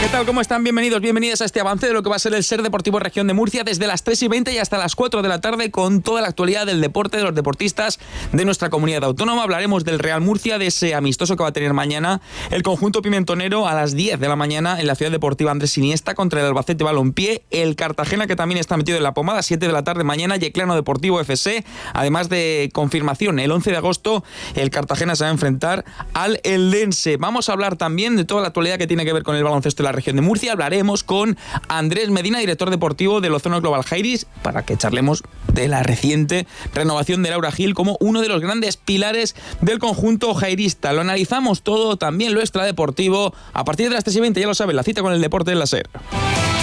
¿Qué tal? ¿Cómo están? Bienvenidos, bienvenidas a este avance de lo que va a ser el SER Deportivo Región de Murcia desde las 3:20 y hasta las 4 de la tarde con toda la actualidad del deporte, de los deportistas de nuestra comunidad autónoma. Hablaremos del Real Murcia, de ese amistoso que va a tener mañana el conjunto pimentonero a las 10 de la mañana en la Ciudad Deportiva Andrés Iniesta contra el Albacete Balompié, el Cartagena que también está metido en la pomada, 7 de la tarde mañana, Yeclano Deportivo FC, además de confirmación, el 11 de agosto el Cartagena se va a enfrentar al Eldense. Vamos a hablar también de toda la actualidad que tiene que ver con el baloncesto de la región de Murcia. Hablaremos con Andrés Medina, director deportivo del Ozono Global Jairis, para que charlemos de la reciente renovación de Laura Gil como uno de los grandes pilares del conjunto jairista. Lo analizamos todo, también lo extradeportivo, a partir de las 3:20, ya lo saben, la cita con el deporte en la SER.